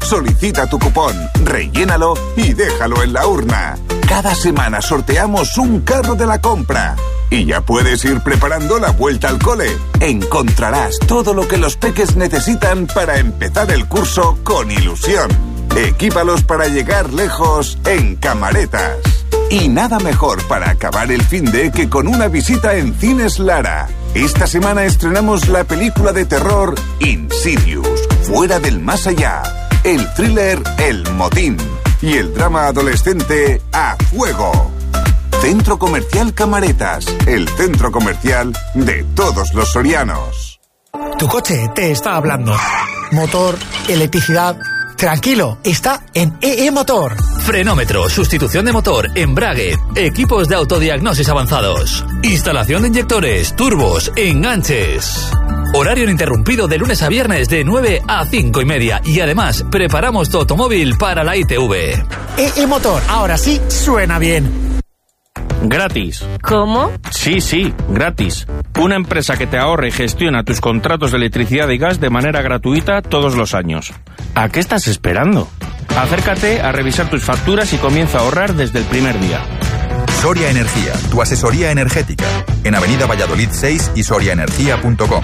Solicita tu cupón, rellénalo y déjalo en la urna. Cada semana sorteamos un carro de la compra. Y ya puedes ir preparando la vuelta al cole. Encontrarás todo lo que los peques necesitan para empezar el curso con ilusión. Equípalos para llegar lejos en Camaretas. Y nada mejor para acabar el finde que con una visita en Cines Lara. Esta semana estrenamos la película de terror Insidious, Fuera del Más Allá, el thriller El Motín y el drama adolescente A Fuego. Centro Comercial Camaretas, el centro comercial de todos los sorianos. Tu coche te está hablando. Motor, electricidad. Tranquilo, está en EE Motor. Frenómetro, sustitución de motor, embrague, equipos de autodiagnosis avanzados, instalación de inyectores, turbos, enganches. Horario ininterrumpido de lunes a viernes de 9 a 5:30 y además preparamos tu automóvil para la ITV. EE Motor, ahora sí suena bien. Gratis. ¿Cómo? Sí, gratis. Una empresa que te ahorra y gestiona tus contratos de electricidad y gas de manera gratuita todos los años. ¿A qué estás esperando? Acércate a revisar tus facturas y comienza a ahorrar desde el primer día. Soria Energía, tu asesoría energética. En Avenida Valladolid 6 y soriaenergia.com.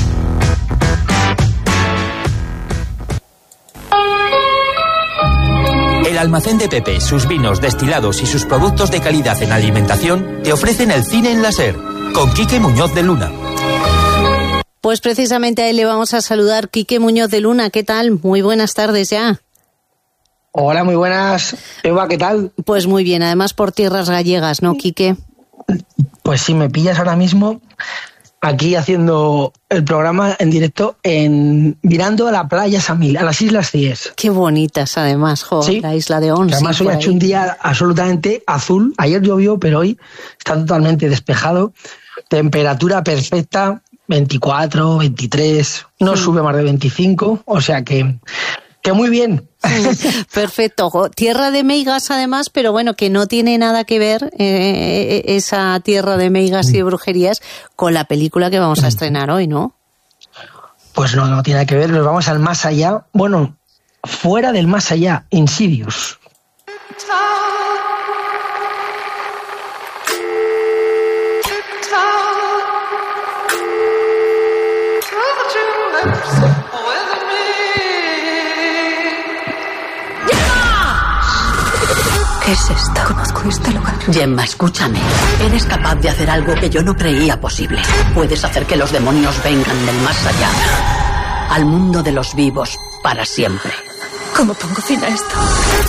El almacén de Pepe, sus vinos, destilados y sus productos de calidad en alimentación te ofrecen el cine en láser con Quique Muñoz de Luna. Pues precisamente a él le vamos a saludar. Quique Muñoz de Luna, ¿qué tal? Muy buenas tardes ya. Hola, muy buenas. Eva, ¿qué tal? Pues muy bien, además por tierras gallegas, ¿no, Quique? Pues sí, me pillas ahora mismo aquí haciendo el programa en directo mirando a la playa Samil, a las Islas Cíes. Qué bonitas, además, sí. La isla de Ons. Además, hoy ha hecho un día absolutamente azul. Ayer llovió, pero hoy está totalmente despejado. Temperatura perfecta, 24, 23, no sube más de 25, o sea que muy bien. Perfecto. Tierra de meigas, además, pero bueno, que no tiene nada que ver esa tierra de meigas y de brujerías con la película que vamos a estrenar hoy, ¿no? Pues no tiene que ver, nos vamos al más allá. Bueno, fuera del más allá, Insidious. ¿Qué es esto? Conozco este lugar. Gemma, escúchame. Eres capaz de hacer algo que yo no creía posible. Puedes hacer que los demonios vengan del más allá al mundo de los vivos para siempre. ¿Cómo pongo fin a esto?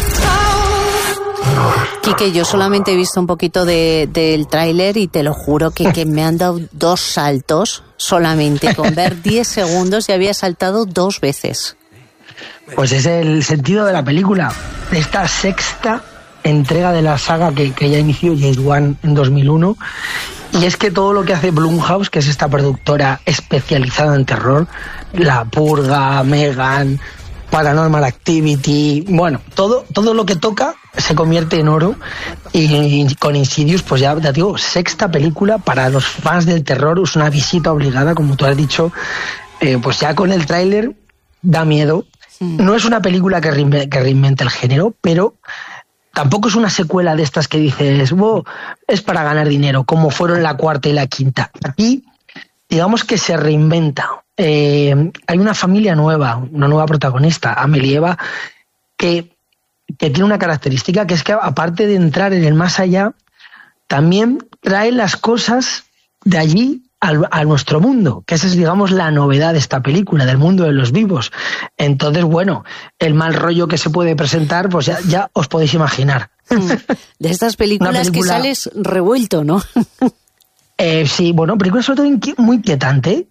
Quique, yo solamente he visto un poquito del tráiler y te lo juro que me han dado 2 saltos solamente. Con ver 10 segundos y había saltado 2 veces. Pues es el sentido de la película, de esta sexta entrega de la saga que ya inició James Wan en 2001, y es que todo lo que hace Blumhouse, que es esta productora especializada en terror, La Purga, Megan, Paranormal Activity, bueno, todo lo que toca se convierte en oro, y con Insidious, pues ya digo, sexta película para los fans del terror, es una visita obligada, como tú has dicho, pues ya con el tráiler da miedo. No es una película que reinventa el género, pero tampoco es una secuela de estas que dices, es para ganar dinero, como fueron la cuarta y la quinta. Aquí, digamos que se reinventa. Hay una familia nueva, una nueva protagonista, Amelie Eva, que tiene una característica, que es que aparte de entrar en el más allá, también trae las cosas de allí a nuestro mundo, que esa es, digamos, la novedad de esta película, del mundo de los vivos. Entonces, bueno, el mal rollo que se puede presentar, pues ya os podéis imaginar. De estas películas que sales revuelto, ¿no? Sí, bueno, película sobre todo muy inquietante,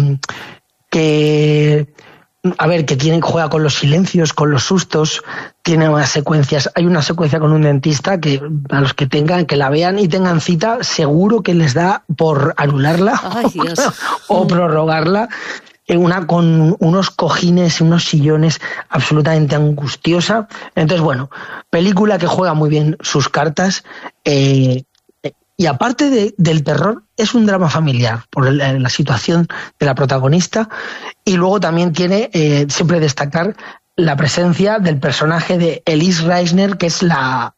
que juega con los silencios, con los sustos, tiene unas secuencias, hay una secuencia con un dentista que a los que la vean y tengan cita, seguro que les da por anularla. Ay, Dios. O prorrogarla, con unos cojines y unos sillones absolutamente angustiosa. Entonces, bueno, película que juega muy bien sus cartas, y aparte del terror, es un drama familiar por la situación de la protagonista, y luego también tiene, siempre destacar, la presencia del personaje de Elise Reisner, que es la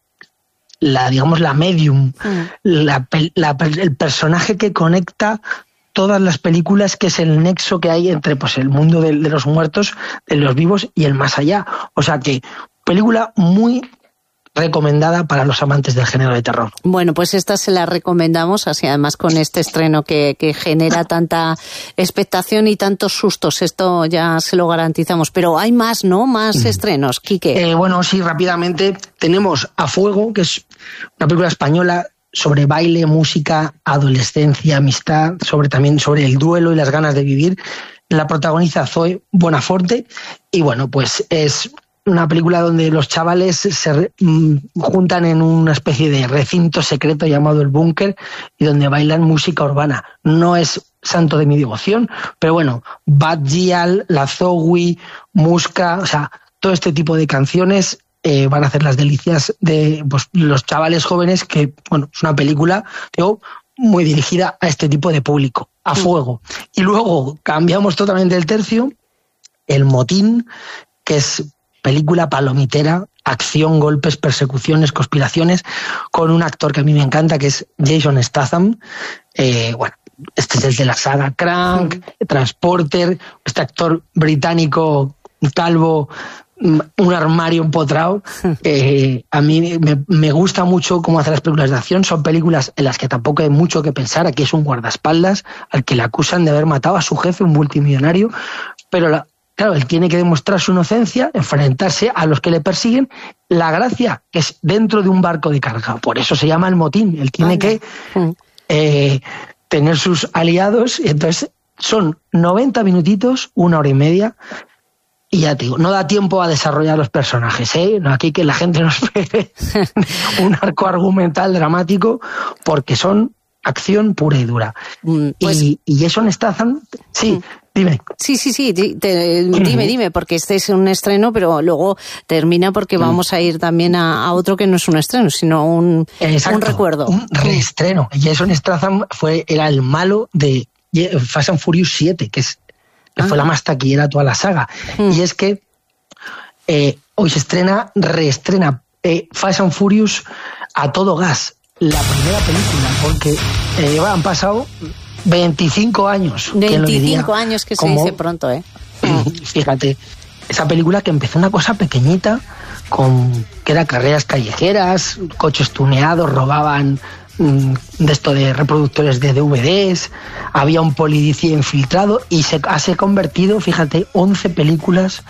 medium, el personaje que conecta todas las películas, que es el nexo que hay entre pues el mundo de los muertos, de los vivos y el más allá. O sea que película muy recomendada para los amantes del género de terror. Bueno, pues esta se la recomendamos, así además con este estreno que genera tanta expectación y tantos sustos, esto ya se lo garantizamos. Pero hay más, ¿no? Más estrenos, Quique. Bueno, sí, rápidamente tenemos A Fuego, que es una película española sobre baile, música, adolescencia, amistad, también sobre el duelo y las ganas de vivir. La protagoniza Zoe Bonaforte y bueno, pues es una película donde los chavales se juntan en una especie de recinto secreto llamado El Búnker y donde bailan música urbana. No es santo de mi devoción, pero bueno, Bad Gyal, La Zowie, Muska, o sea, todo este tipo de canciones van a hacer las delicias de pues, los chavales jóvenes, que bueno, es una película muy dirigida a este tipo de público, A Fuego. Y luego cambiamos totalmente el tercio, El Motín, que es película palomitera, acción, golpes, persecuciones, conspiraciones, con un actor que a mí me encanta, que es Jason Statham. Bueno, este es el de la saga Crank, Transporter, este actor británico calvo, un armario empotrado. A mí me gusta mucho cómo hace las películas de acción. Son películas en las que tampoco hay mucho que pensar. Aquí es un guardaespaldas al que le acusan de haber matado a su jefe, un multimillonario, pero claro, él tiene que demostrar su inocencia, enfrentarse a los que le persiguen. La gracia que es dentro de un barco de carga. Por eso se llama El Motín. Él tiene que tener sus aliados. Y entonces son 90 minutitos, 1 hora y media. Y ya te digo, no da tiempo a desarrollar los personajes, ¿eh? No, aquí que la gente nos espere un arco argumental dramático, porque son acción pura y dura. Pues, y Jason Statham, sí. Dime. Sí, dime, porque este es un estreno, pero luego termina porque vamos a ir también a otro que no es un estreno, sino un recuerdo. Un reestreno. Jason Statham era el malo de Fast and Furious 7, que fue la más taquillera de toda la saga. Y es que hoy se reestrena Fast and Furious a todo gas. La primera película, porque han pasado 25 años. 25 años que se dice pronto, ¿eh? Fíjate, esa película que empezó una cosa pequeñita, que era carreras callejeras, coches tuneados, robaban de reproductores de DVDs, había un policía infiltrado y se ha convertido, fíjate, 11 películas,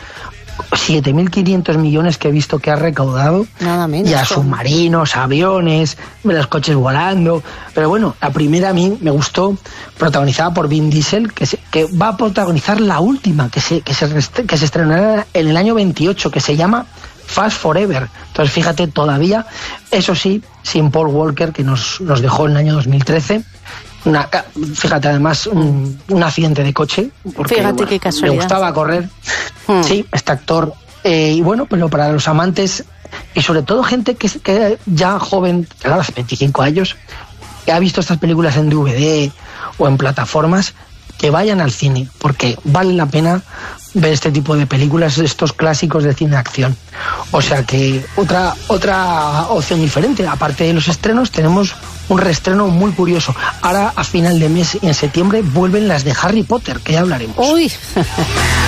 7.500 millones que he visto que ha recaudado. Nada menos. Ya submarinos, aviones, los coches volando. Pero bueno, la primera a mí me gustó, protagonizada por Vin Diesel, que va a protagonizar la última, que se estrenará en el año 28, que se llama Fast Forever. Entonces fíjate, todavía, eso sí, sin Paul Walker, que nos dejó en el año 2013. Fíjate, además, un accidente de coche, porque fíjate qué casualidad. Le gustaba correr. Sí, este actor. Y bueno, pero para los amantes, y sobre todo gente que ya joven, claro, hace 25 años, que ha visto estas películas en DVD o en plataformas, que vayan al cine, porque vale la pena ver este tipo de películas, estos clásicos de cine de acción. O sea que otra opción diferente. Aparte de los estrenos, tenemos un reestreno muy curioso. Ahora, a final de mes y en septiembre, vuelven las de Harry Potter, que ya hablaremos. ¡Uy!